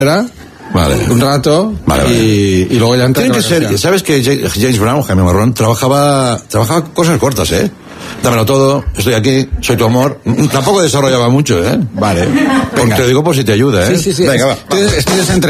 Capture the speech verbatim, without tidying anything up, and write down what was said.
Vale. Un rato. Vale, vale. Y, y luego ya entra. Tiene que ser, ¿sabes que James Brown, Jaime Marrón, trabajaba, trabajaba cosas cortas, eh? Dámelo todo, estoy aquí, soy tu amor. Tampoco desarrollaba mucho, eh. Vale. Porque te lo digo por si te ayuda, eh. Sí, sí, sí. Venga, va. Estoy, estoy